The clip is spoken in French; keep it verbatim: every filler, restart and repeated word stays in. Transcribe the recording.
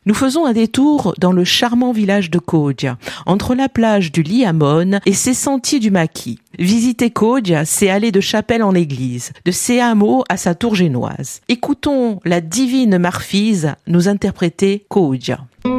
Nous faisons un détour dans le charmant village de Caudia, entre la plage du Liamone et ses sentiers du Maquis. Visiter Caudia, c'est aller de chapelle en église, de ses hameaux à sa tour génoise. Écoutons la divine Marfise nous interpréter Caudia.